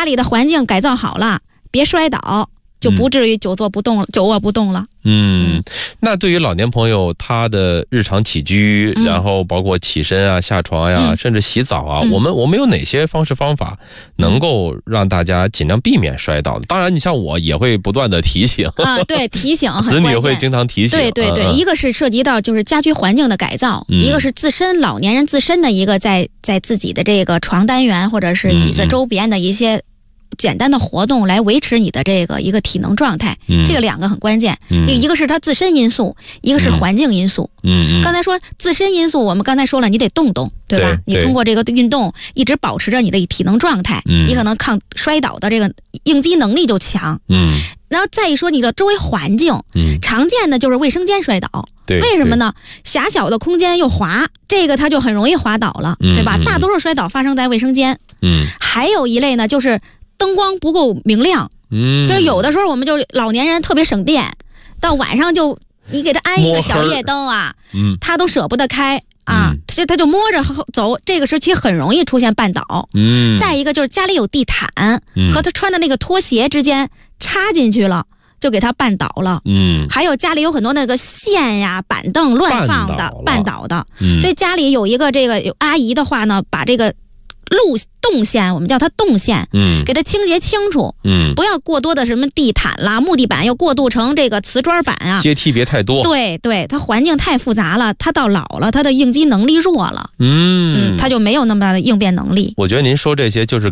里的环境改造好了，别摔倒，就不至于久卧不动了。 那对于老年朋友，他的日常起居，然后包括起身啊、下床呀，甚至洗澡啊，我们有哪些方式方法能够让大家尽量避免摔倒的？当然，你像我也会不断的提醒啊， 对，提醒很子女会经常提醒。 对，一个是涉及到就是家居环境的改造，一个是老年人自身的一个在自己的这个床单元或者是椅子周边的一些简单的活动来维持你的这个一个体能状态，这个两个很关键。一个是它自身因素，一个是环境因素。刚才说自身因素，我们刚才说了，你得动，对吧？你通过这个运动一直保持着你的体能状态，你可能抗摔倒的这个应激能力就强。然后再一说你的周围环境，常见的就是卫生间摔倒。为什么呢？狭小的空间又滑，这个它就很容易滑倒了，对吧？大多数摔倒发生在卫生间。还有一类呢，就是灯光不够明亮。就是有的时候我们就老年人特别省电，到晚上就你给他安一个小夜灯啊，他都舍不得开啊，他就摸着走，这个时期很容易出现绊倒。再一个就是家里有地毯，和他穿的那个拖鞋之间插进去了，就给他绊倒了。还有家里有很多那个线呀、板凳乱放的，绊倒的。所以家里有一个这个有阿姨的话呢，把这个动线，我们叫它动线，给它清洁清楚，不要过多的什么地毯啦、木地板又过渡成这个瓷砖板啊， 阶梯别太多。 对，它环境太复杂了，它到老了，它的应激能力弱了，它就没有那么大的应变能力。 我觉得您说这些就是